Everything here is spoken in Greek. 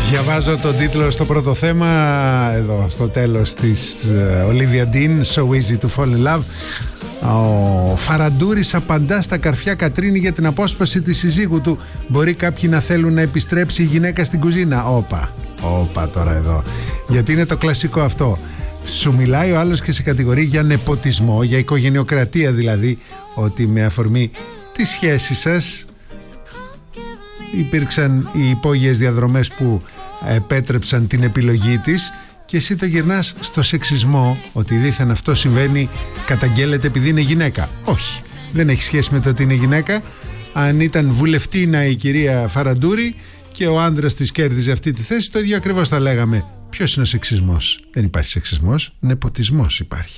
Διαβάζω τον τίτλο στο πρώτο θέμα, εδώ στο τέλος της Olivia Dean, So Easy to Fall in Love. Ο Φαραντούρης απαντά στα καρφιά Κατρίνη για την απόσπαση της συζύγου του. Μπορεί κάποιοι να θέλουν να επιστρέψει η γυναίκα στην κουζίνα. Όπα τώρα εδώ. Γιατί είναι το κλασικό αυτό. Σου μιλάει ο άλλος και σε κατηγορεί για νεποτισμό, για οικογενειοκρατία δηλαδή, ότι με αφορμή τη σχέση σας υπήρξαν οι υπόγειες διαδρομές που επέτρεψαν την επιλογή της και εσύ το γυρνάς στο σεξισμό, ότι δήθεν αυτό συμβαίνει, καταγγέλλεται επειδή είναι γυναίκα. Όχι, δεν έχει σχέση με το ότι είναι γυναίκα. Αν ήταν βουλευτήνα η κυρία Φαραντούρη και ο άντρας της κέρδιζε αυτή τη θέση, το ίδιο ακριβώς θα λέγαμε. Ποιος είναι ο σεξισμός? Δεν υπάρχει σεξισμός, νεποτισμός υπάρχει.